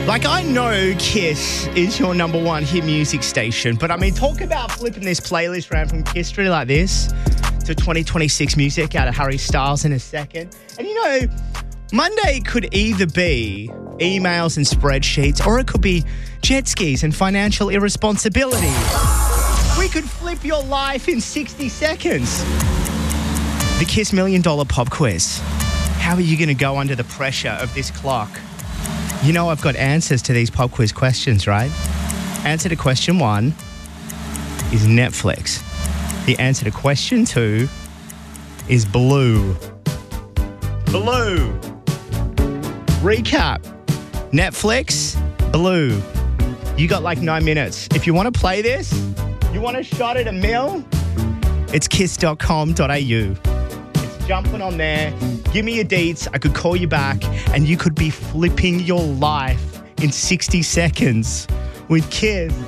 Like, I know Kiss is your number one hit music station, but I mean, talk about flipping this playlist around from Kiss Street like this to 2026 music out of Harry Styles in a second. And you know, Monday could either be emails and spreadsheets, or it could be jet skis and financial irresponsibility. We could flip your life in 60 seconds. The Kiss $1 Million Pop Quiz. How are you going to go under the pressure of this clock? You know I've got answers to these pop quiz questions, right? Answer to question 1 is Netflix. The answer to question 2 is Blue. Blue. Recap. Netflix, Blue. You got like 9 minutes. If you want to play this, you want a shot at $1 million, it's kiss.com.au. Jumping on there, give me your deets, I could call you back and you could be flipping your life in 60 seconds with Kiss.